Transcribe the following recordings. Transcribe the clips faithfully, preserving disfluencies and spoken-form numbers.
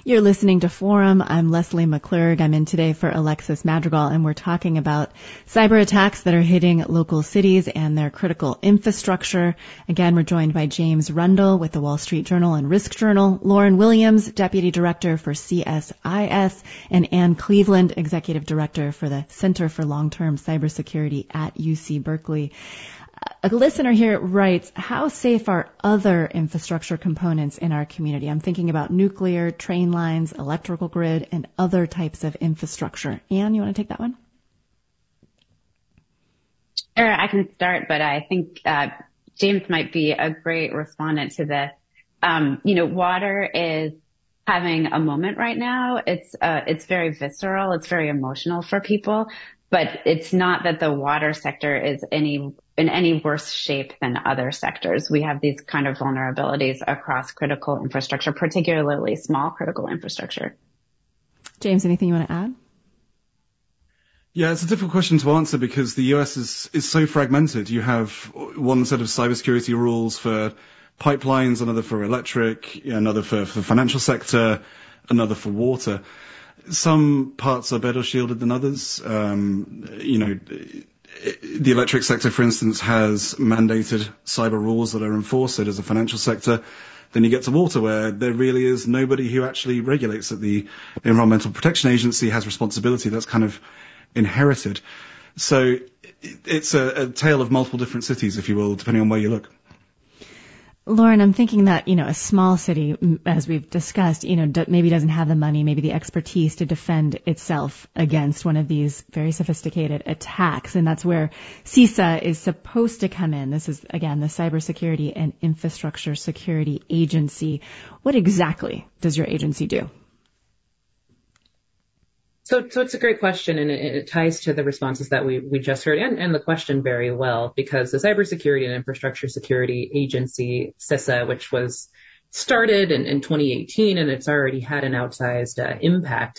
You're listening to Forum. I'm Leslie McClurg. I'm in today for Alexis Madrigal, and we're talking about cyber attacks that are hitting local cities and their critical infrastructure. Again, we're joined by James Rundle with the Wall Street Journal and Risk Journal, Lauren Williams, Deputy Director for C S I S, and Ann Cleveland, Executive Director for the Center for Long-Term Cybersecurity at U C Berkeley. A listener here writes, how safe are other infrastructure components in our community? I'm thinking about nuclear, train lines, electrical grid, and other types of infrastructure. Anne, you want to take that one? Sure, I can start, but I think uh, James might be a great respondent to this. Um, you know, water is having a moment right now. It's uh, it's very visceral. It's very emotional for people. But it's not that the water sector is any in any worse shape than other sectors. We have these kind of vulnerabilities across critical infrastructure, particularly small critical infrastructure. James, anything you want to add? Yeah, it's a difficult question to answer because the U S is, is so fragmented. You have one set of cybersecurity rules for pipelines, another for electric, another for, for the financial sector, another for water. Some parts are better shielded than others. Um, you know, the electric sector, for instance, has mandated cyber rules that are enforced. So does the financial sector. Then you get to water, where there really is nobody who actually regulates it. The Environmental Protection Agency has responsibility. That's kind of inherited. So it's a, a tale of multiple different cities, if you will, depending on where you look. Lauren, I'm thinking that, you know, a small city, as we've discussed, you know, d- maybe doesn't have the money, maybe the expertise to defend itself against one of these very sophisticated attacks. And that's where CISA is supposed to come in. This is, again, the Cybersecurity and Infrastructure Security Agency. What exactly does your agency do? So, so it's a great question, and it, it ties to the responses that we, we just heard, and, and the question very well, because the Cybersecurity and Infrastructure Security Agency, CISA, which was started in, in twenty eighteen, and it's already had an outsized uh, impact,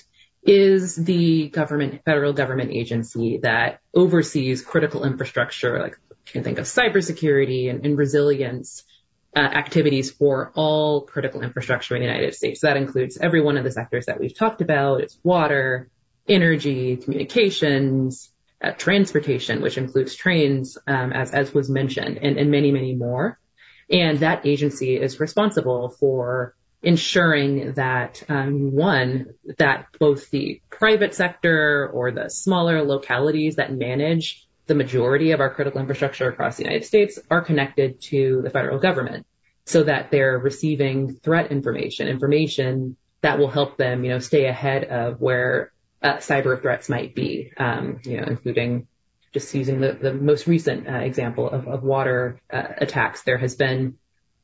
is the government, federal government agency that oversees critical infrastructure, like you can think of cybersecurity and, and resilience uh, activities for all critical infrastructure in the United States. So that includes every one of the sectors that we've talked about. It's water, energy, communications, uh, transportation, which includes trains, um, as, as was mentioned, and, and many, many more. And that agency is responsible for ensuring that, um, one, that both the private sector or the smaller localities that manage the majority of our critical infrastructure across the United States are connected to the federal government so that they're receiving threat information, information that will help them, you know, stay ahead of where Uh, cyber threats might be, um, you know, including just using the, the most recent uh, example of, of water uh, attacks. There has been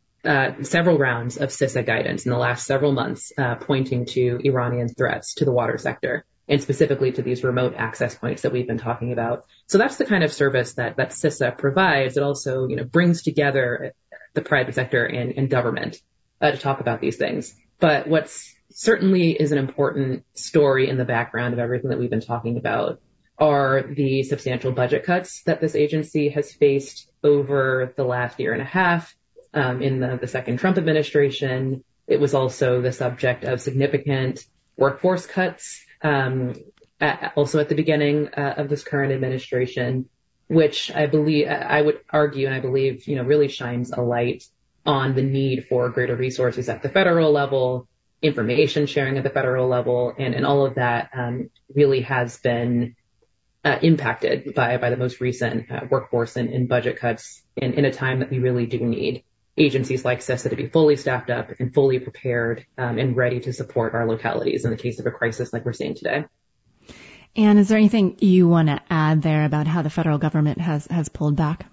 uh, several rounds of CISA guidance in the last several months uh, pointing to Iranian threats to the water sector, and specifically to these remote access points that we've been talking about. So that's the kind of service that, that CISA provides. It also, you know, brings together the private sector and, and government uh, to talk about these things. But what's certainly is an important story in the background of everything that we've been talking about are the substantial budget cuts that this agency has faced over the last year and a half um, in the, the second Trump administration. It was also the subject of significant workforce cuts, um, at, also at the beginning uh, of this current administration, which I believe, I would argue and I believe, you know, really shines a light on the need for greater resources at the federal level, information sharing at the federal level, and, and all of that um, really has been uh, impacted by, by the most recent uh, workforce and, and budget cuts in, in a time that we really do need agencies like CISA to be fully staffed up and fully prepared um, and ready to support our localities in the case of a crisis like we're seeing today. Anne, is there anything you want to add there about how the federal government has, has pulled back?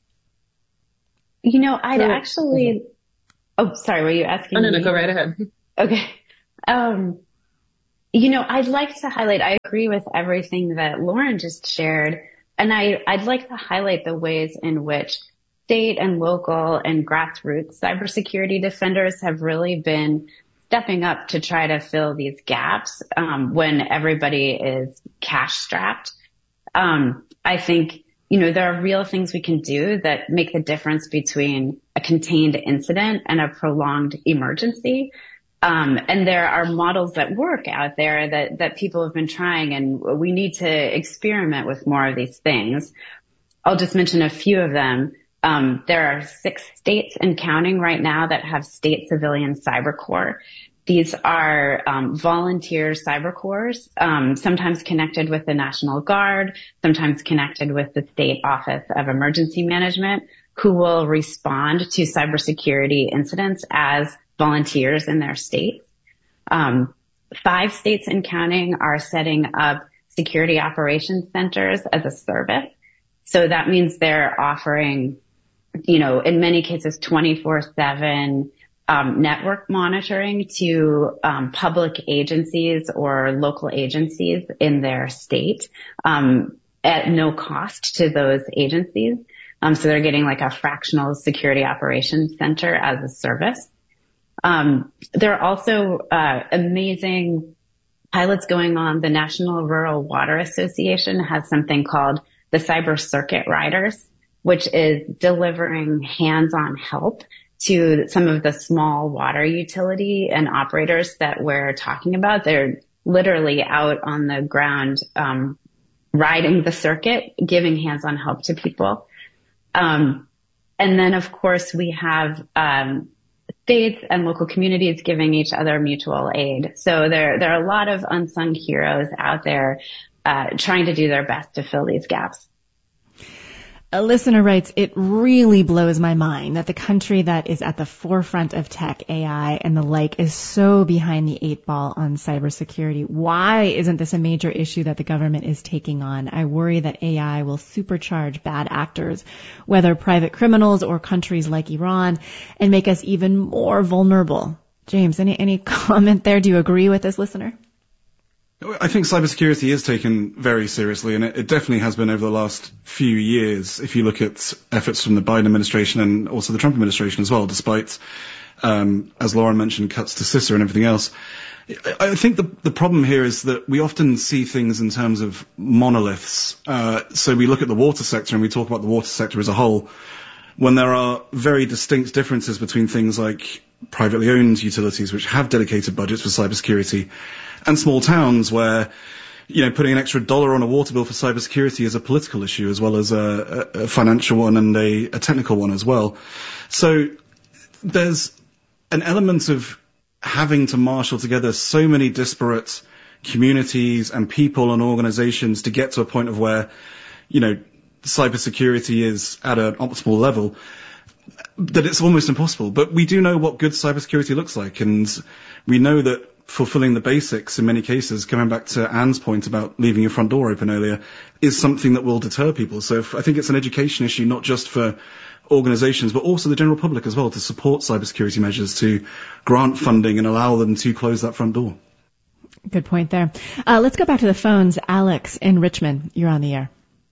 You know, I'd actually, oh, sorry, were you asking Oh, no, me? no, go right ahead. Okay. Um, you know, I'd like to highlight, I agree with everything that Lauren just shared, and I, I'd like to highlight the ways in which state and local and grassroots cybersecurity defenders have really been stepping up to try to fill these gaps um, when everybody is cash strapped. Um, I think, you know, there are real things we can do that make the difference between a contained incident and a prolonged emergency. Um, and there are models that work out there that, that people have been trying, and we need to experiment with more of these things. I'll just mention a few of them. Um, there are six states and counting right now that have state civilian cyber corps. These are um, volunteer cyber corps, um, sometimes connected with the National Guard, sometimes connected with the State Office of Emergency Management, who will respond to cybersecurity incidents as volunteers in their state. Um, five states and counting are setting up security operations centers as a service. So that means they're offering, you know, in many cases, twenty-four seven um, network monitoring to um, public agencies or local agencies in their state um, at no cost to those agencies. Um, so they're getting like a fractional security operations center as a service. Um, there are also uh, amazing pilots going on. The National Rural Water Association has something called the Cyber Circuit Riders, which is delivering hands-on help to some of the small water utility and operators that we're talking about. They're literally out on the ground, um, riding the circuit, giving hands-on help to people. Um, and then of course we have, um, states and local communities giving each other mutual aid. So there, there are a lot of unsung heroes out there, uh, trying to do their best to fill these gaps. A listener writes, it really blows my mind that the country that is at the forefront of tech, A I, and the like is so behind the eight ball on cybersecurity. Why isn't this a major issue that the government is taking on? I worry that A I will supercharge bad actors, whether private criminals or countries like Iran, and make us even more vulnerable. James, any, any comment there? Do you agree with this listener? I think cybersecurity is taken very seriously, and it, it definitely has been over the last few years. If you look at efforts from the Biden administration and also the Trump administration as well, despite, um, as Lauren mentioned, cuts to CISA and everything else. I, I think the, the problem here is that we often see things in terms of monoliths. Uh, so we look at the water sector and we talk about the water sector as a whole, when there are very distinct differences between things like privately owned utilities, which have dedicated budgets for cybersecurity, and small towns where, you know, putting an extra dollar on a water bill for cybersecurity is a political issue as well as a, a financial one and a, a technical one as well. So there's an element of having to marshal together so many disparate communities and people and organizations to get to a point of where, you know, cybersecurity is at an optimal level, that it's almost impossible. But we do know what good cybersecurity looks like, and we know that fulfilling the basics in many cases, coming back to Anne's point about leaving your front door open earlier, is something that will deter people. So if, I think it's an education issue, not just for organizations, but also the general public as well, to support cybersecurity measures, to grant funding and allow them to close that front door. Good point there. Uh, let's go back to the phones. Alex in Richmond, you're on the air.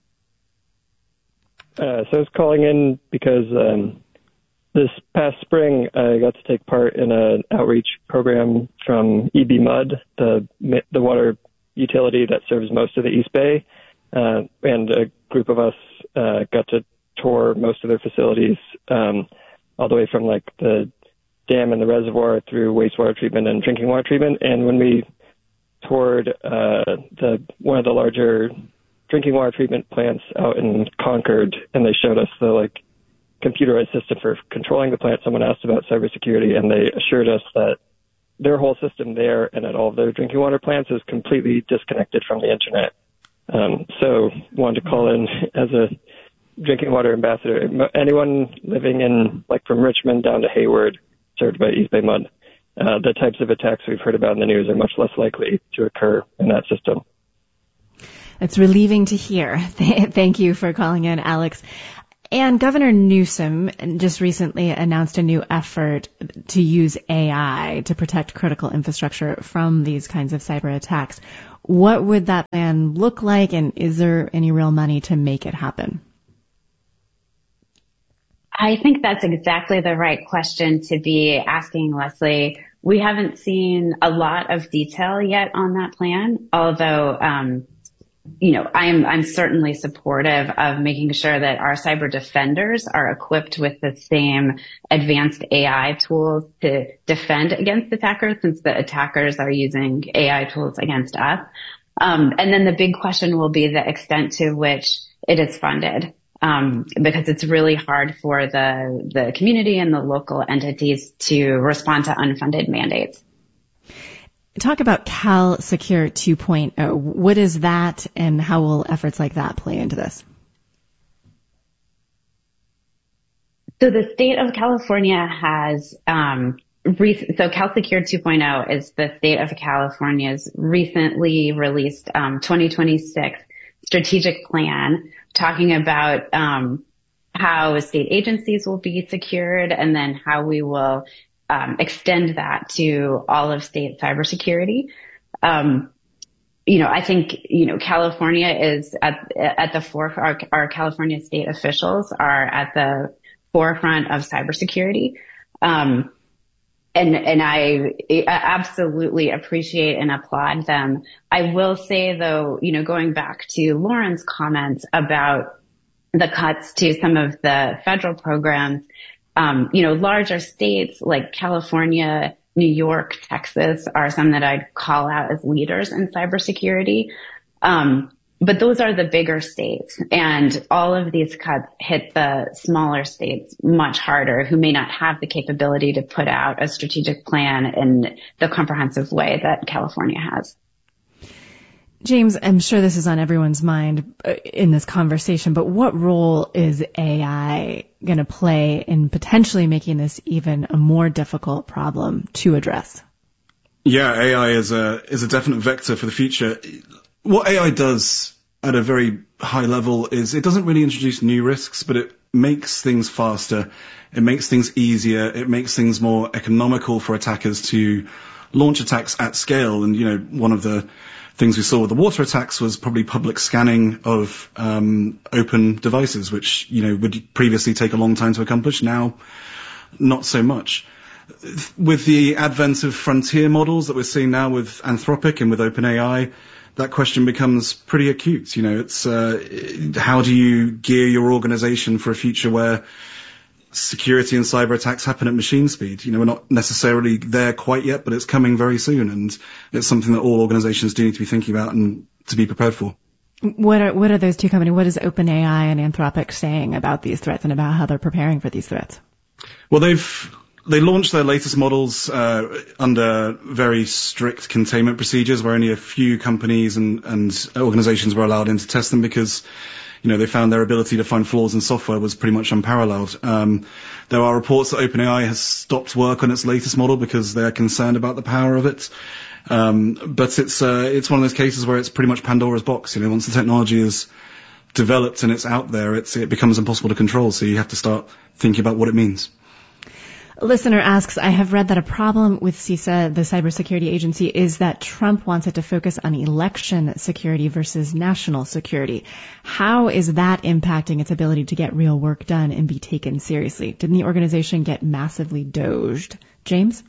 Uh, so I was calling in because um, this past spring I got to take part in an outreach program from E B M U D, the the water utility that serves most of the East Bay, uh, and a group of us uh, got to tour most of their facilities, um, all the way from like the dam and the reservoir through wastewater treatment and drinking water treatment. And when we toured uh, the one of the larger drinking water treatment plants out in Concord, and they showed us the like computerized system for controlling the plant, someone asked about cybersecurity, and they assured us that their whole system there and at all of their drinking water plants is completely disconnected from the internet. Um, so wanted to call in as a drinking water ambassador. Anyone living in like from Richmond down to Hayward, served by East Bay M U D, uh, the types of attacks we've heard about in the news are much less likely to occur in that system. It's relieving to hear. Thank you for calling in, Alex. And Governor Newsom just recently announced a new effort to use A I to protect critical infrastructure from these kinds of cyber attacks. What would that plan look like, and is there any real money to make it happen? I think that's exactly the right question to be asking, Leslie. We haven't seen a lot of detail yet on that plan, although um you know, I'm, I'm certainly supportive of making sure that our cyber defenders are equipped with the same advanced A I tools to defend against attackers, since the attackers are using A I tools against us. Um, and then the big question will be the extent to which it is funded. Um, because it's really hard for the, the community and the local entities to respond to unfunded mandates. Talk about Cal Secure two point oh. What is that, and how will efforts like that play into this? So the state of California has, um, rec- so Cal Secure two point oh is the state of California's recently released, um, twenty twenty-six strategic plan, talking about um, how state agencies will be secured, and then how we will um, extend that to all of state cybersecurity. Um, you know, I think, you know, California is at at the forefront. Our, our California state officials are at the forefront of cybersecurity. Um, And, and I, I absolutely appreciate and applaud them. I will say though, you know, going back to Lauren's comments about the cuts to some of the federal programs, um, you know, larger states like California, New York, Texas are some that I'd call out as leaders in cybersecurity. Um, But those are the bigger states, and all of these cuts hit the smaller states much harder, who may not have the capability to put out a strategic plan in the comprehensive way that California has. James, I'm sure this is on everyone's mind in this conversation, but what role is A I going to play in potentially making this even a more difficult problem to address? Yeah, A I is a is a definite vector for the future. What A I does at a very high level is it doesn't really introduce new risks, but it makes things faster. It makes things easier. It makes things more economical for attackers to launch attacks at scale. And, you know, one of the things we saw with the water attacks was probably public scanning of um, open devices, which, you know, would previously take a long time to accomplish. Now, not so much. With the advent of frontier models that we're seeing now with Anthropic and with OpenAI, that question becomes pretty acute. You know, it's uh, how do you gear your organization for a future where security and cyber attacks happen at machine speed? You know, we're not necessarily there quite yet, but it's coming very soon, and it's something that all organizations do need to be thinking about and to be prepared for. What are what are those two companies? What is OpenAI and Anthropic saying about these threats and about how they're preparing for these threats? Well, they've They launched their latest models uh, under very strict containment procedures, where only a few companies and, and organizations were allowed in to test them because, you know, they found their ability to find flaws in software was pretty much unparalleled. Um, there are reports that OpenAI has stopped work on its latest model because they're concerned about the power of it. Um, but it's uh, it's one of those cases where it's pretty much Pandora's box. You know, once the technology is developed and it's out there, it's, it becomes impossible to control. So you have to start thinking about what it means. A listener asks, I have read that a problem with CISA, the cybersecurity agency, is that Trump wants it to focus on election security versus national security. How is that impacting its ability to get real work done and be taken seriously? Didn't the organization get massively doged? James?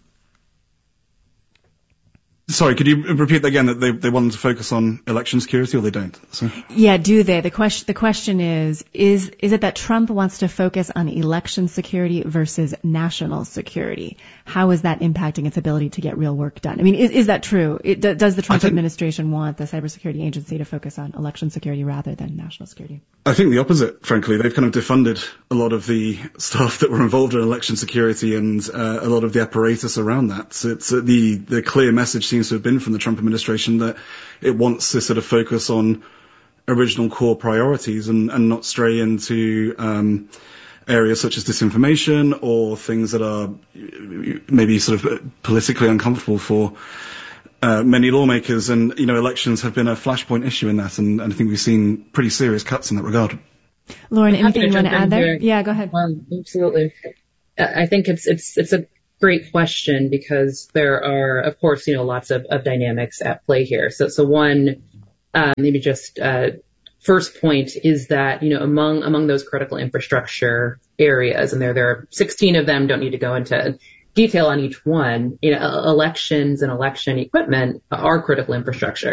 Sorry, could you repeat that again, that they, they want to focus on election security, or they don't? So. Yeah, do they? The question, the question is, is, is it that Trump wants to focus on election security versus national security? How is that impacting its ability to get real work done? I mean, is, is that true? It, does the Trump think, administration want the cybersecurity agency to focus on election security rather than national security? I think the opposite, frankly. They've kind of defunded a lot of the staff that were involved in election security and uh, a lot of the apparatus around that. So it's uh, the, the clear message seems to have been from the Trump administration that it wants to sort of focus on original core priorities and, and not stray into um, areas such as disinformation or things that are maybe sort of politically uncomfortable for uh, many lawmakers. And, you know, elections have been a flashpoint issue in that, and, and I think we've seen pretty serious cuts in that regard. Lauren, anything you want to add there? Here. Yeah, go ahead. Um, absolutely. I think it's it's it's a great question, because there are, of course, you know, lots of, of dynamics at play here. So, so one, um, maybe just, uh, first point is that, you know, among, among those critical infrastructure areas, and there, there are sixteen of them, don't need to go into detail on each one, you know, elections and election equipment are critical infrastructure.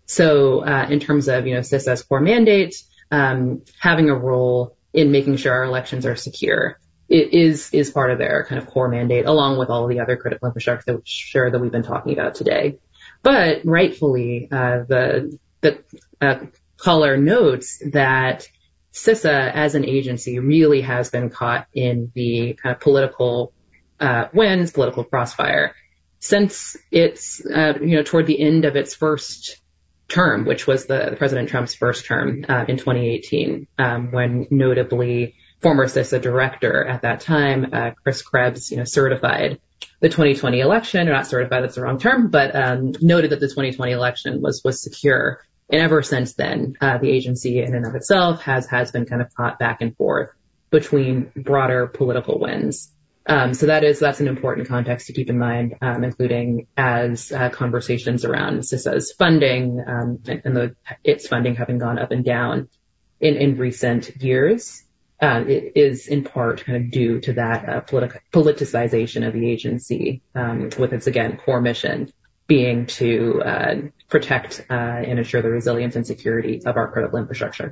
So uh, in terms of, you know, CISA's core mandate, um, having a role in making sure our elections are secure, it is is part of their kind of core mandate, along with all of the other critical infrastructure sure that we've been talking about today. But rightfully, uh, the the uh, caller notes that CISA as an agency really has been caught in the kind of political uh, winds, political crossfire, since it's uh, you know toward the end of its first term, which was the, the President Trump's first term uh, in twenty eighteen, um, when notably former CISA director at that time, uh, Chris Krebs, you know, certified the twenty twenty election, or not certified, that's the wrong term, but um, noted that the twenty twenty election was was secure. And ever since then, uh, the agency in and of itself has has been kind of caught back and forth between broader political winds. Um, so that is that's an important context to keep in mind, um, including as uh, conversations around CISA's funding um, and, and the, its funding having gone up and down in, in recent years. Uh, it is in part kind of due to that uh, politi- politicization of the agency, um, with its, again, core mission being to uh, protect uh, and ensure the resilience and security of our critical infrastructure.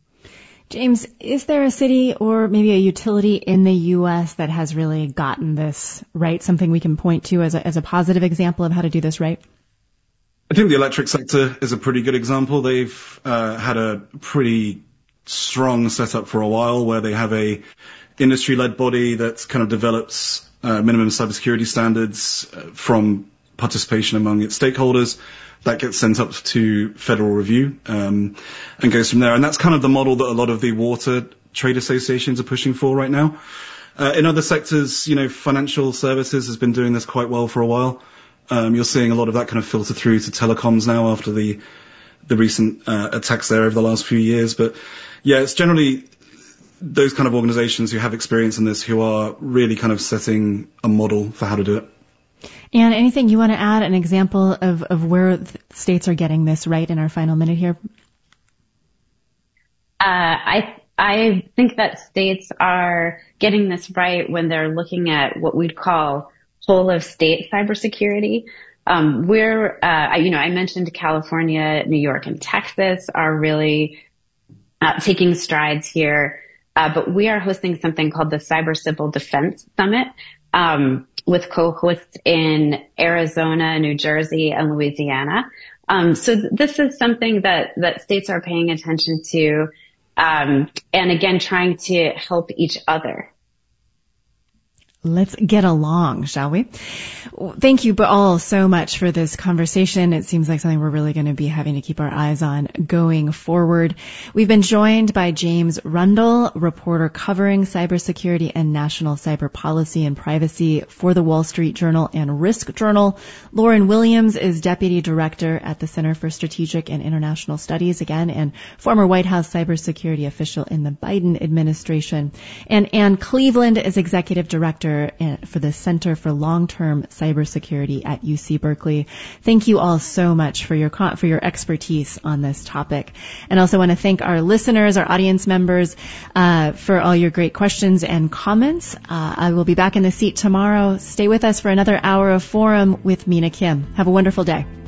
James, is there a city or maybe a utility in the U S that has really gotten this right, something we can point to as a, as a positive example of how to do this right? I think the electric sector is a pretty good example. They've uh, had a pretty strong setup for a while where they have a industry-led body that kind of develops uh, minimum cybersecurity standards uh, from participation among its stakeholders. That gets sent up to federal review um, and goes from there. And that's kind of the model that a lot of the water trade associations are pushing for right now. Uh, in other sectors, you know, financial services has been doing this quite well for a while. Um, you're seeing a lot of that kind of filter through to telecoms now after the the recent uh, attacks there over the last few years. But yeah, it's generally those kind of organizations who have experience in this who are really kind of setting a model for how to do it. And anything you want to add, an example of, of where states are getting this right in our final minute here? Uh, I I think that states are getting this right when they're looking at what we'd call whole of state cybersecurity. Um, we're, uh, you know, I mentioned California, New York, and Texas are really uh, taking strides here. Uh, but we are hosting something called the Cyber Civil Defense Summit, um, with co-hosts in Arizona, New Jersey, and Louisiana. Um, so th- this is something that, that states are paying attention to, um, and again, trying to help each other. Let's get along, shall we? Thank you all so much for this conversation. It seems like something we're really going to be having to keep our eyes on going forward. We've been joined by James Rundle, reporter covering cybersecurity and national cyber policy and privacy for the Wall Street Journal and Risk Journal. Lauren Williams is deputy director at the Center for Strategic and International Studies, again, and former White House cybersecurity official in the Biden administration. And Ann Cleveland is executive director for the Center for Long-Term Cybersecurity at U C Berkeley. Thank you all so much for your for your expertise on this topic. And also want to thank our listeners, our audience members, uh, for all your great questions and comments. Uh, I will be back in the seat tomorrow. Stay with us for another hour of Forum with Mina Kim. Have a wonderful day.